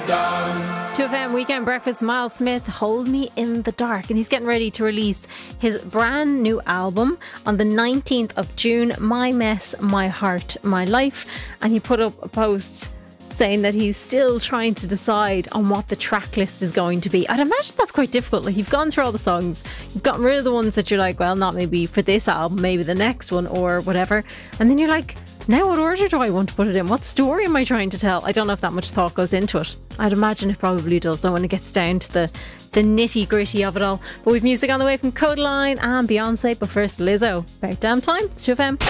2FM Weekend Breakfast, Miles Smith, Hold Me in the Dark. And he's getting ready to release his brand new album on the 19th of June, My Mess, My Heart, My Life. And he put up a post saying that he's still trying to decide on what the track list is going to be. I'd imagine that's quite difficult. Like, you've gone through all the songs, you've gotten rid of the ones that you're like, well, not maybe for this album, maybe the next one or whatever. And then you're like, now what order do I want to put it in? What story am I trying to tell? I don't know if that much thought goes into it. I'd imagine it probably does, though, when it gets down to the nitty gritty of it all. But we've music on the way from Codaline and Beyonce. But first, Lizzo. About damn time. It's 2FM.